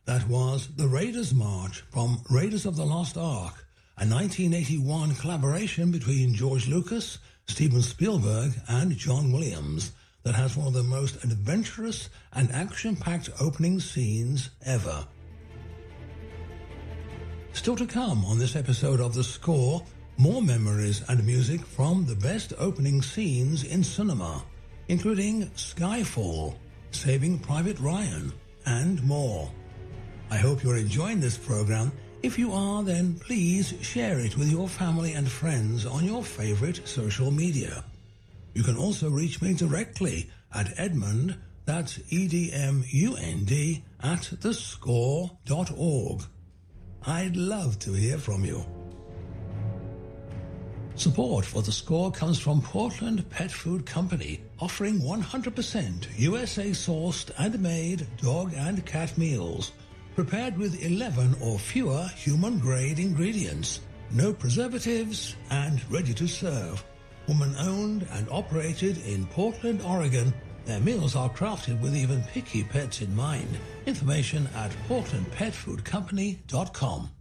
That was The Raiders March from Raiders of the Lost Ark, a 1981 collaboration between George Lucas, Steven Spielberg and John Williams that has one of the most adventurous and action-packed opening scenes ever. Still to come on this episode of The Score, more memories and music from the best opening scenes in cinema, including Skyfall, Saving Private Ryan, and more. I hope you're enjoying this program. If you are, then please share it with your family and friends on your favorite social media. You can also reach me directly at Edmund, that's EDMUND, at thescore.org. I'd love to hear from you. Support for The Score comes from Portland Pet Food Company, offering 100% USA-sourced and made dog and cat meals, prepared with 11 or fewer human-grade ingredients, no preservatives, and ready to serve. Woman-owned and operated in Portland, Oregon, their meals are crafted with even picky pets in mind. Information at portlandpetfoodcompany.com.